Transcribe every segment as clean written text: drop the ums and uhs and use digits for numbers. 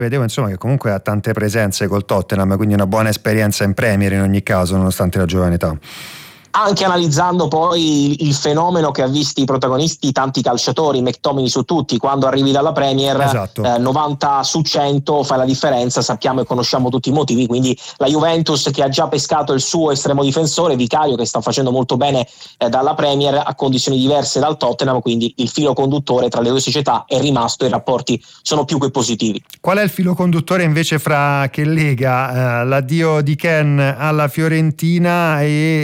vedevo insomma che comunque ha tante presenze col Tottenham, quindi una buona esperienza in Premier in ogni caso, nonostante la giovane età. Anche analizzando poi il fenomeno che ha visto i protagonisti tanti calciatori, McTominay su tutti, quando arrivi dalla Premier, esatto. 90 su 100 fai la differenza, sappiamo e conosciamo tutti i motivi, quindi la Juventus che ha già pescato il suo estremo difensore, Vicario, che sta facendo molto bene dalla Premier, a condizioni diverse dal Tottenham, quindi il filo conduttore tra le due società è rimasto e i rapporti sono più che positivi. Qual è il filo conduttore invece che lega l'addio di Ken alla Fiorentina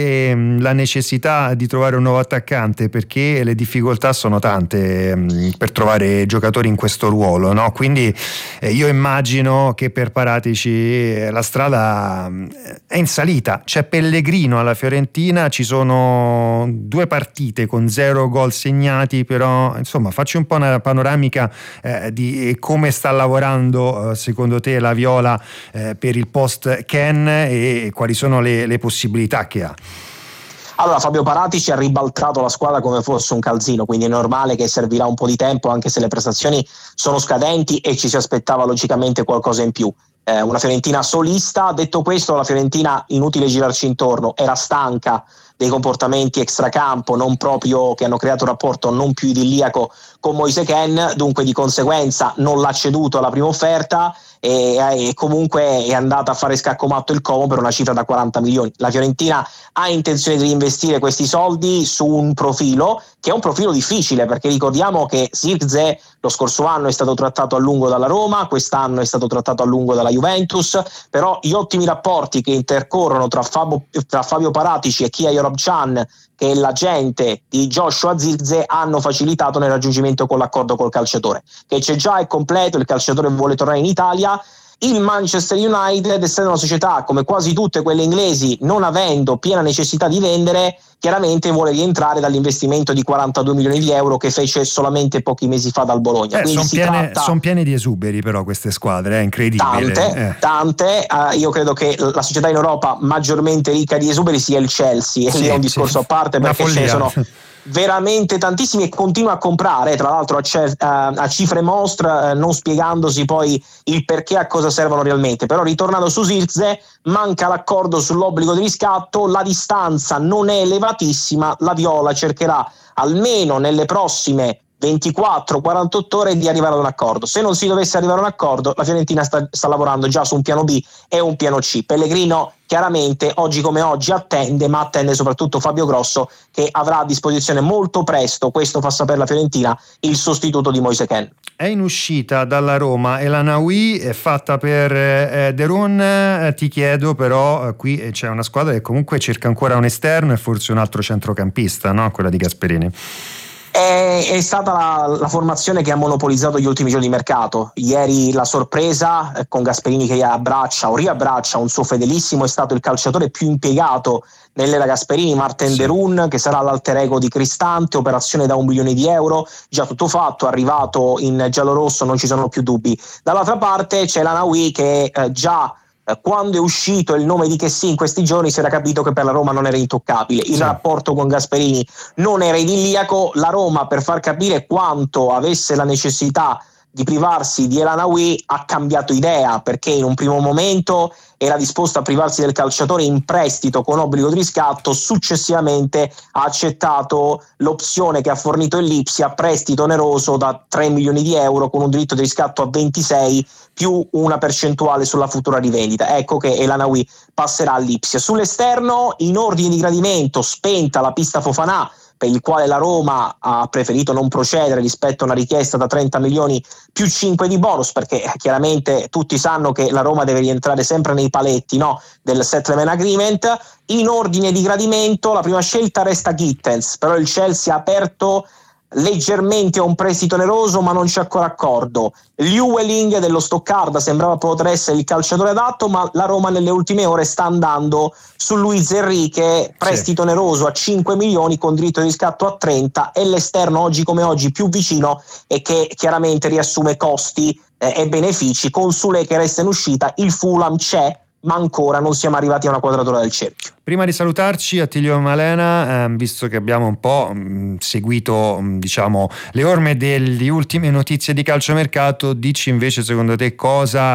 e la necessità di trovare un nuovo attaccante, perché le difficoltà sono tante per trovare giocatori in questo ruolo, no? Quindi io immagino che per Paratici la strada è in salita. C'è Pellegrino alla Fiorentina, ci sono 2 partite con 0 gol segnati, però insomma facci un po' una panoramica di come sta lavorando secondo te la Viola per il post Ken e quali sono le possibilità che ha. Allora, Fabio Paratici ha ribaltato la squadra come fosse un calzino, quindi è normale che servirà un po' di tempo, anche se le prestazioni sono scadenti e ci si aspettava logicamente qualcosa in più. Una Fiorentina solista. Detto questo, la Fiorentina, inutile girarci intorno, era stanca dei comportamenti extracampo non proprio, che hanno creato un rapporto non più idilliaco con Moise Kean, dunque di conseguenza non l'ha ceduto alla prima offerta e comunque è andata a fare scaccomatto il Como per una cifra da 40 milioni. La Fiorentina ha intenzione di reinvestire questi soldi su un profilo che è un profilo difficile, perché ricordiamo che Zirkzee lo scorso anno è stato trattato a lungo dalla Roma, quest'anno è stato trattato a lungo dalla Juventus, però gli ottimi rapporti che intercorrono tra Fabio Paratici e Kia Yorobcan, che è l'agente di Joshua Zirkzee, hanno facilitato nel raggiungimento con l'accordo col calciatore, che c'è già, è completo, il calciatore vuole tornare in Italia. Il Manchester United, essendo una società come quasi tutte quelle inglesi, non avendo piena necessità di vendere, chiaramente vuole rientrare dall'investimento di 42 milioni di euro che fece solamente pochi mesi fa dal Bologna. Sono piene di esuberi però queste squadre, è incredibile. Tante. Io credo che la società in Europa maggiormente ricca di esuberi sia il Chelsea, e lì è un discorso a parte, perché ce ne sono veramente tantissimi e continua a comprare, tra l'altro a cifre mostre, non spiegandosi poi il perché, a cosa servono realmente. Però ritornando su Zirkzee, manca l'accordo sull'obbligo di riscatto, la distanza non è elevatissima, la Viola cercherà almeno nelle prossime 24-48 ore di arrivare ad un accordo. Se non si dovesse arrivare a un accordo, la Fiorentina sta lavorando già su un piano B e un piano C. Pellegrino chiaramente oggi come oggi attende, ma attende soprattutto Fabio Grosso, che avrà a disposizione molto presto, questo fa sapere la Fiorentina, il sostituto di Moise Kean. È in uscita dalla Roma El Anaoui, è fatta per De Roon. Ti chiedo però, qui c'è una squadra che comunque cerca ancora un esterno e forse un altro centrocampista, no? Quella di Gasperini. È stata la formazione che ha monopolizzato gli ultimi giorni di mercato. Ieri la sorpresa con Gasperini che riabbraccia un suo fedelissimo, è stato il calciatore più impiegato nell'era Gasperini, Martin De Roon, che sarà l'alter ego di Cristante, operazione da 1 milione di euro, già tutto fatto, arrivato in giallorosso, non ci sono più dubbi. Dall'altra parte c'è l'Anaoui che già quando è uscito il nome di Chessy in questi giorni si era capito che per la Roma non era intoccabile, il rapporto con Gasperini non era idilliaco. La Roma, per far capire quanto avesse la necessità di privarsi di El Anaoui, ha cambiato idea, perché in un primo momento era disposto a privarsi del calciatore in prestito con obbligo di riscatto, successivamente ha accettato l'opzione che ha fornito il Lipsia, prestito oneroso da 3 milioni di euro con un diritto di riscatto a 26 più una percentuale sulla futura rivendita. Ecco che El Anaoui passerà all'Lipsia. Sull'esterno, in ordine di gradimento, spenta la pista Fofana, per il quale la Roma ha preferito non procedere rispetto a una richiesta da 30 milioni più 5 di bonus, perché chiaramente tutti sanno che la Roma deve rientrare sempre nei paletti, no, del settlement agreement. In ordine di gradimento la prima scelta resta Gittens, però il Chelsea ha aperto leggermente a un prestito oneroso, ma non c'è ancora accordo. Llewellyn dello Stoccarda sembrava poter essere il calciatore adatto, ma la Roma nelle ultime ore sta andando su Luis Enrique, prestito oneroso a 5 milioni con diritto di riscatto a 30, e l'esterno oggi come oggi più vicino e che chiaramente riassume costi e benefici. Con Sule che resta in uscita, il Fulham c'è, ma ancora non siamo arrivati a una quadratura del cerchio. Prima di salutarci, Attilio Malena, visto che abbiamo un po' seguito diciamo le orme delle ultime notizie di calciomercato, dici invece secondo te cosa